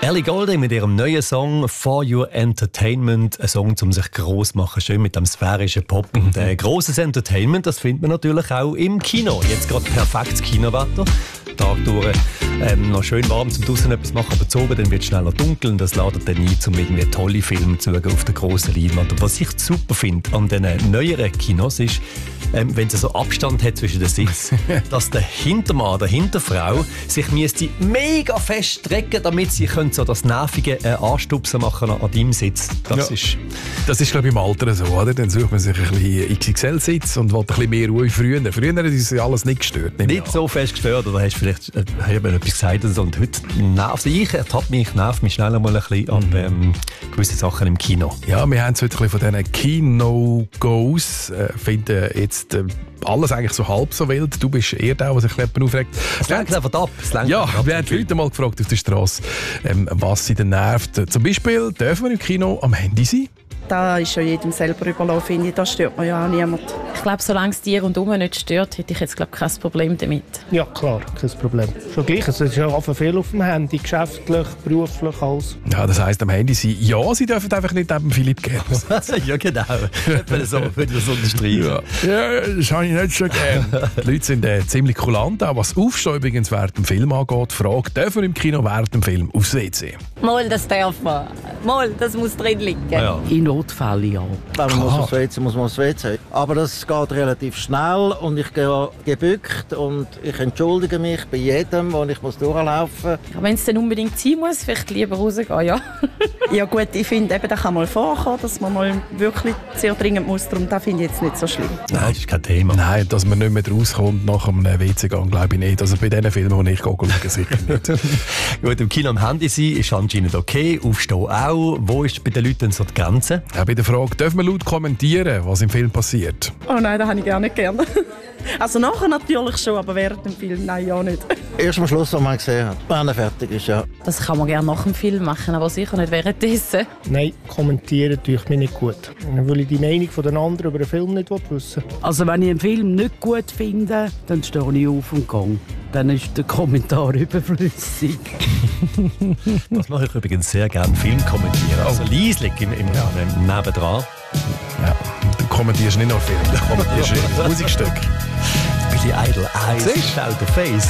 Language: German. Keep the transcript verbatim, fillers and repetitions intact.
Ellie Goulding mit ihrem neuen Song «For Your Entertainment». Ein Song, um sich gross machen, schön mit dem sphärischen Pop. Mhm. Und äh, grosses Entertainment, das findet man natürlich auch im Kino. Jetzt gerade perfektes Kinowetter. Tag durch ähm, noch schön warm zum draussen etwas machen, aber zu oben dann wird es schneller dunkel und das ladet dann ein, um irgendwie tolle Filme zu schauen auf der grossen Leinwand. Und was ich super finde an diesen neueren Kinos ist, ähm, wenn es so Abstand hat zwischen den Sitzen, dass der Hintermann, der Hinterfrau sich müsste mega fest strecken, damit sie können so das nervige äh, Anstupsen machen an, an deinem Sitz. Das ja. ist, das ist glaube ich im Alter so, oder? Dann sucht man sich ein bisschen X X L-Sitz und will ein bisschen mehr Ruhe früher. Früher hat uns alles nicht gestört. Nicht, nicht so fest gestört, oder hast du vielleicht äh, hast du etwas gesagt oder so. Und heute nervt ich, ertappt mich, nervt mich schnell mal ein bisschen an mhm. ähm, gewisse Sachen im Kino. Ja, wir haben es heute ein bisschen von diesen Kino-Goes. Äh, finden jetzt äh, alles eigentlich so halb so wild. Du bist eher der, der sich jemand aufregt. Es lenkt einfach ab. Es lenkt ja, ab. Wir haben Leute mal gefragt auf der Straße, ähm, was sie denn nervt. Zum Beispiel, dürfen wir im Kino am Handy sein? Da ist ja jedem selber überlassen, finde ich. Da stört man ja auch niemand. Ich glaube, solange es dir rundherum nicht stört, hätte ich jetzt glaub, kein Problem damit. Ja, klar, kein Problem. Schon gleich, es ist ja auch viel auf dem Handy, geschäftlich, beruflich, alles. Ja, das heisst, am Handy sein. Ja, sie dürfen einfach nicht neben Philipp Gerber sitzen. Ja, genau. Wenn so, wenn das unterstreichen. Ja. ja, das habe ich nicht so gerne. Die Leute sind äh, ziemlich kulant, auch was Aufstehen übrigens während dem Film angeht. Frage, dürfen wir im Kino während dem Film aufs W C? Mal, das darf man. Mal, das muss drin liegen. Ja. In Notfällen, ja. Wenn man muss aufs W C, muss man aufs W C. Aber das geht relativ schnell und ich gehe gebückt und ich entschuldige mich bei jedem, wo ich muss durchlaufen muss. Wenn es dann unbedingt sein muss, vielleicht lieber rausgehen, ja. Ja gut, ich finde, eben, da kann mal vorkommen, dass man mal wirklich sehr dringend muss. Darum, das finde ich jetzt nicht so schlimm. Nein, das ist kein Thema. Nein, dass man nicht mehr rauskommt nach einem W C-Gang, glaube ich nicht. Also bei diesen Filmen, die ich schaue, sicher nicht. Gut, im Kino am Handy sein ist anscheinend okay, aufstehen auch. Wo ist bei den Leuten so die Grenze? Ja, bei der Frage, dürfen wir laut kommentieren, was im Film passiert? Oh nein, das habe ich gar nicht gerne. Also nachher natürlich schon, aber während dem Film nein, ja nicht. Erst am Schluss, wenn man gesehen hat, wenn er fertig ist, ja. Das kann man gerne nach dem Film machen, aber sicher nicht währenddessen. Nein, kommentieren tue ich mir nicht gut. Weil ich die Meinung der anderen über den Film nicht wissen will. Also wenn ich einen Film nicht gut finde, dann stehe ich auf und gehe. Dann ist der Kommentar überflüssig. Das mache ich übrigens sehr gerne, Film kommentieren. Also leislich im, im, ja. im Nebendran. Ja, du kommentierst nicht nur Film, du kommentierst ein Musikstück. Ein bisschen Idle Eyes, Shout the Face.